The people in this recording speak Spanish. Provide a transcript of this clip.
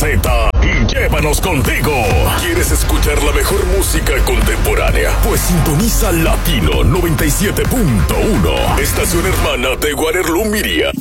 Z y llévanos contigo. ¿Quieres escuchar la mejor música contemporánea? Pues sintoniza Latino 97.1, estación hermana de Waterloo Media.